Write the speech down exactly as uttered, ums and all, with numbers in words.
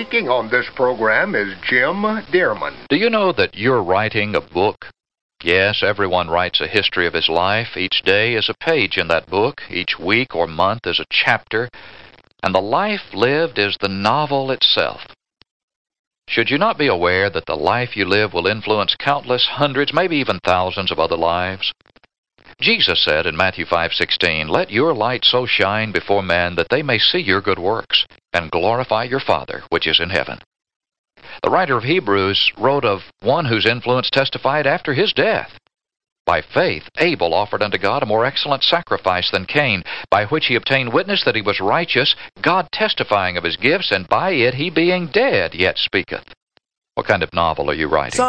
speaking on this program is Jim Dearman. Do you know that you're writing a book? Yes, everyone writes a history of his life. Each day is a page in that book. Each week or month is a chapter. And the life lived is the novel itself. Should you not be aware that the life you live will influence countless hundreds, maybe even thousands of other lives? Jesus said in Matthew five sixteen, "Let your light so shine before men that they may see your good works and glorify your Father which is in heaven." The writer of Hebrews wrote of one whose influence testified after his death. By faith, Abel offered unto God a more excellent sacrifice than Cain, by which he obtained witness that he was righteous, God testifying of his gifts, and by it he being dead yet speaketh. What kind of novel are you writing?